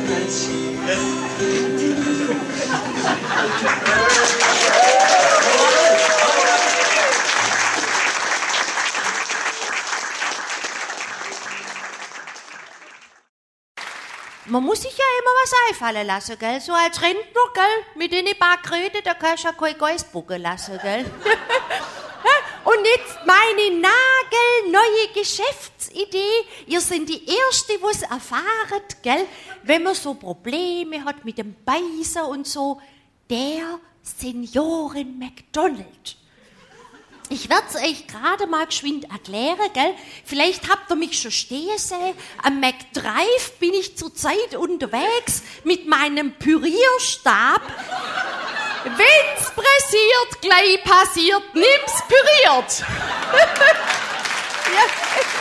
Man muss sich ja immer was einfallen lassen, gell? So als Rentner, gell? Mit den paar Kröten, da kannst du ja kein Geist bucken lassen, gell? Und jetzt meine nagelneue Geschäftsidee. Ihr seid die Erste, die es erfahren, gell? Wenn man so Probleme hat mit dem Beißen und so. Der Senioren-McDonald. Ich werde es euch gerade mal geschwind erklären, gell? Vielleicht habt ihr mich schon stehen sehen. Am McDrive bin ich zurzeit unterwegs mit meinem Pürierstab. Wenn's pressiert, gleich passiert, nimm's püriert. Ja.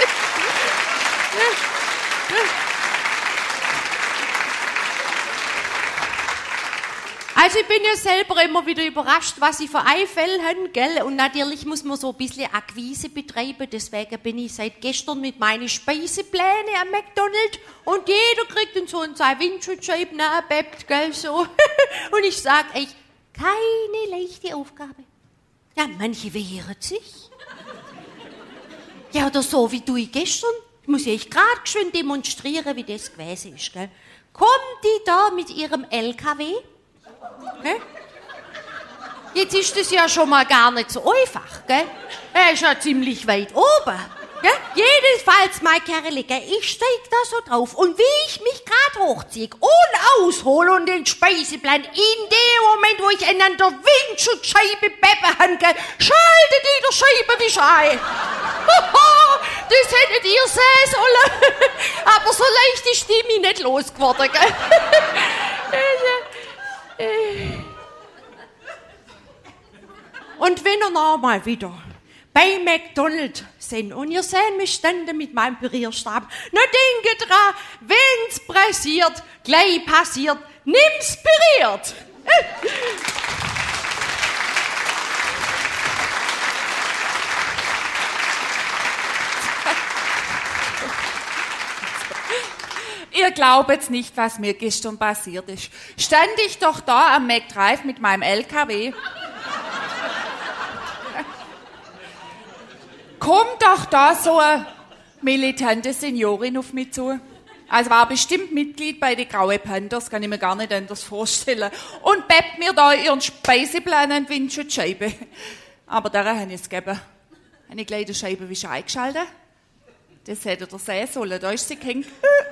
Also ich bin ja selber immer wieder überrascht, was ich für Einfälle habe, gell? Und natürlich muss man so ein bisschen Akquise betreiben, deswegen bin ich seit gestern mit meinen Speiseplänen am McDonald's und jeder kriegt dann so ein Windschutzscheiben abbebt, gell, so. Und ich sag euch, keine leichte Aufgabe. Ja, manche wehren sich. Ja, oder so wie du gestern, muss ich gerade schön demonstrieren, wie das gewesen ist, gell? Kommt die da mit ihrem LKW? Okay. Jetzt ist das ja schon mal gar nicht so einfach, gell? Er ist ja ziemlich weit oben, gell? Jedenfalls, mein Kerl, gell? Ich steig da so drauf und wie ich mich grad hochziehe und aushole und den Speiseplan, in dem Moment, wo ich an der Windschutzscheibe beppe habe, gell? Schaltet die der Scheibenwischer ein. Das hättet ihr sehen sollen. Aber so leicht ist die mich nicht losgeworden, gell? Und wenn ihr noch mal wieder bei McDonald's sind und ihr seht mich standen mit meinem Pürierstab, nur denke dran, wenn's pressiert, gleich passiert, nimm's püriert. Ihr glaubt jetzt nicht, was mir gestern passiert ist. Stand ich doch da am McDrive mit meinem LKW. Kommt doch da so eine militante Seniorin auf mich zu. Also war bestimmt Mitglied bei den Grauen Panthers, kann ich mir gar nicht anders vorstellen. Und bebt mir da ihren Speiseplan an die Windschutzscheibe. Aber daran habe ich es gegeben. Habe ich gleich die Scheibenwischer eingeschaltet. Das hätte ihr sehen sollen, da ist sie gehängt.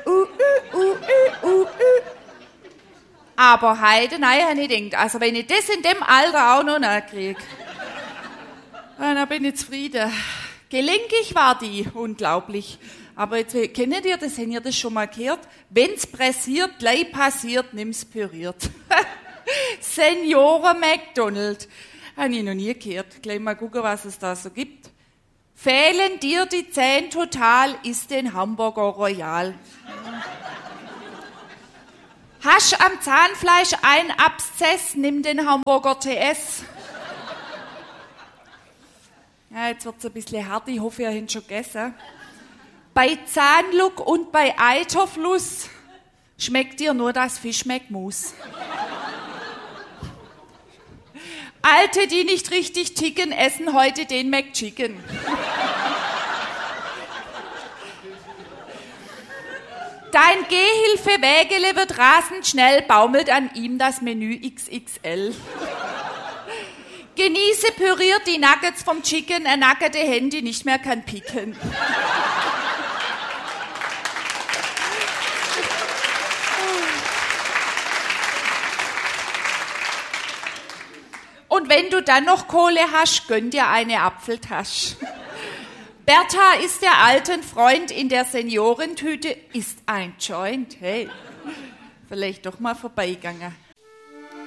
Aber heute, nein, habe ich gedacht, also wenn ich das in dem Alter auch noch nachkriege, dann bin ich zufrieden. Gelenkig war die, unglaublich. Aber jetzt, kennt ihr das, habt ihr das schon mal gehört? Wenn's pressiert, gleich passiert, nimm's püriert. Senioren McDonald. Habe ich noch nie gehört. Gleich mal gucken, was es da so gibt. Fehlen dir die 10 total, isst den Hamburger Royal. Hast am Zahnfleisch ein Abszess, nimm den Hamburger TS. Ja, jetzt wird's ein bisschen hart, ich hoffe, ihr habt schon gegessen. Bei Zahnluck und bei Eiterfluss schmeckt dir nur das Fischmeckmus. Alte, die nicht richtig ticken, essen heute den McChicken. Dein Gehhilfe-Wägele wird rasend schnell, baumelt an ihm das Menü XXL. Genieße püriert die Nuggets vom Chicken, ein nackerte Handy nicht mehr kann picken. Und wenn du dann noch Kohle hast, gönn dir eine Apfeltasche. Bertha ist der alten Freund in der Seniorentüte, ist ein Joint, hey. Vielleicht doch mal vorbeigegangen.